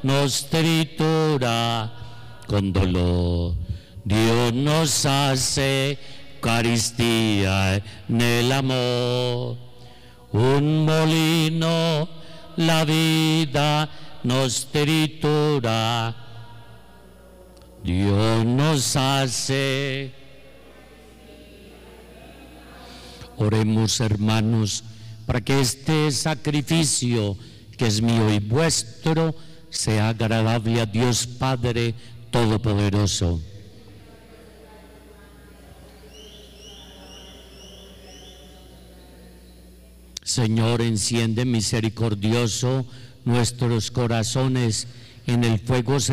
nos tritura con dolor. Dios nos hace Eucaristía en el amor. Un molino, la vida nos tritura. Dios nos hace. Oremos, hermanos, para que este sacrificio que es mío y vuestro sea agradable a Dios Padre Todopoderoso. Señor, enciende misericordioso nuestros corazones en el fuego